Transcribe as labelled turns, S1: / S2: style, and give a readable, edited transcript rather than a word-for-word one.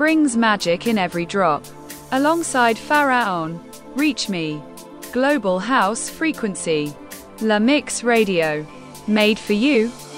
S1: brings magic in every drop. Alongside Pharaon, Reach Me, Global House Frequency, La Mix Radio, made for you.